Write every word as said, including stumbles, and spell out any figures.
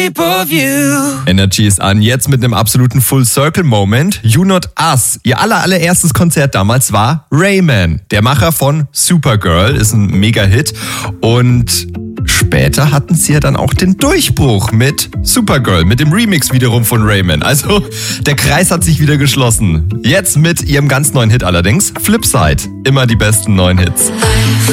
shape of you. Energy ist an, jetzt mit einem absoluten Full-Circle-Moment. You Not Us. Ihr aller, allererstes Konzert damals war Rayman, der Macher von Supergirl, ist ein Mega-Hit. Und später hatten sie ja dann auch den Durchbruch mit Supergirl, mit dem Remix wiederum von Rayman. Also der Kreis hat sich wieder geschlossen. Jetzt mit ihrem ganz neuen Hit allerdings, Flipside. Immer die besten neuen Hits.